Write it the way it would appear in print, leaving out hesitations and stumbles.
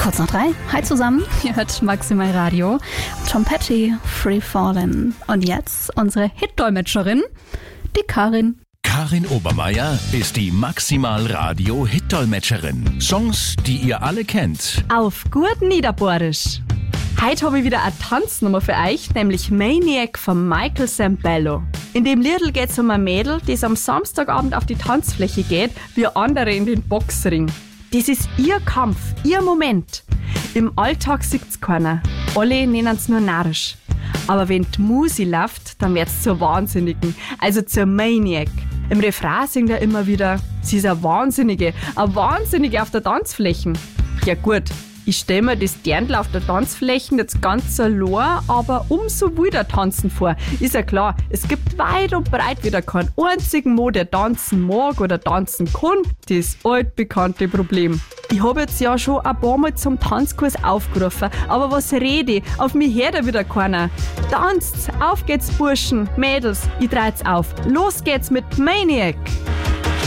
Kurz nach 3. Hi zusammen, ihr hört Maximal Radio. Tom Petty, Free Fallin'. Und jetzt unsere Hitdolmetscherin, die Karin. Karin Obermeier ist die Maximal Radio Hitdolmetscherin. Songs, die ihr alle kennt. Auf gut Niederbohrisch. Heute habe ich wieder eine Tanznummer für euch, nämlich Maniac von Michael Sambello. In dem Liedl geht es um ein Mädel, das am Samstagabend auf die Tanzfläche geht, wie andere in den Boxring. Das ist ihr Kampf, ihr Moment. Im Alltag sieht's keiner. Alle nennen's nur narrisch. Aber wenn die Musi läuft, dann wird's zur Wahnsinnigen, also zur Maniac. Im Refrain singt er immer wieder, sie ist eine Wahnsinnige auf der Tanzfläche. Ja gut, ich stelle mir das Dirndl auf der Tanzfläche jetzt ganz allein, aber umso wilder tanzen vor. Ist ja klar, es gibt weit und breit wieder keinen einzigen Mo, der tanzen mag oder tanzen kann. Das altbekannte Problem. Ich habe jetzt ja schon ein paar Mal zum Tanzkurs aufgerufen, aber was rede ich? Auf mich hört ja wieder keiner. Tanzt, auf geht's Burschen, Mädels, ich dreht's auf. Los geht's mit Maniac!